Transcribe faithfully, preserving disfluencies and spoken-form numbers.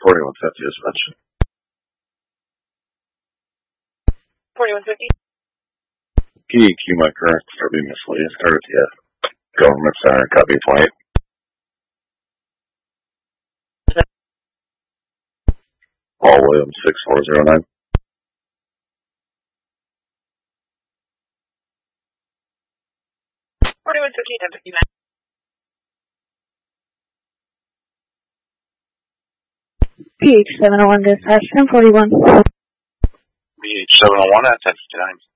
forty-one fifty is mentioned. forty-one fifty. P E Q my current for being misleading. Started yeah. Government Center, copy point. Paul Williams, six four zero nine. forty-one fifty, ten fifty-nine. P H seven oh one dispatch, ten forty-one. P H seven oh one at ten fifty-nine.